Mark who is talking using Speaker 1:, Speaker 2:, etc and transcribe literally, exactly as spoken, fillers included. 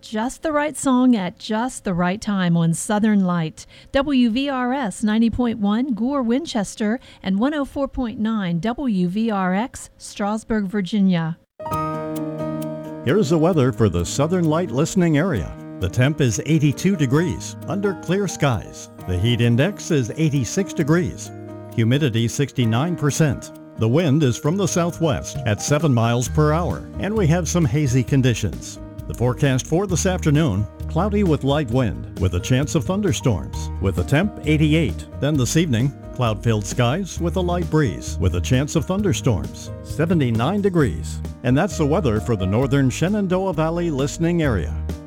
Speaker 1: just the right song at just the right time on Southern Light. W V R S ninety point one Gore, Winchester, and one oh four point nine W V R X, Strasburg, Virginia.
Speaker 2: Here's the weather for the Southern Light listening area. The temp is eighty-two degrees, under clear skies. The heat index is eighty-six degrees. Humidity sixty-nine percent. The wind is from the southwest at seven miles per hour, and we have some hazy conditions. The forecast for this afternoon, cloudy with light wind, with a chance of thunderstorms, with a temp eighty-eight. Then this evening, cloud-filled skies with a light breeze, with a chance of thunderstorms, seventy-nine degrees. And that's the weather for the northern Shenandoah Valley listening area.